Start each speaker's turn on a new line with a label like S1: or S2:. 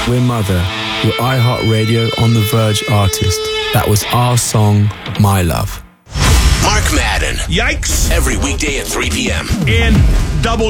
S1: We're Mother, your iHeartRadio On The Verge artist. That was our song, My Love.
S2: Mark Madden.
S3: Yikes.
S2: Every weekday at 3 p.m.
S3: And double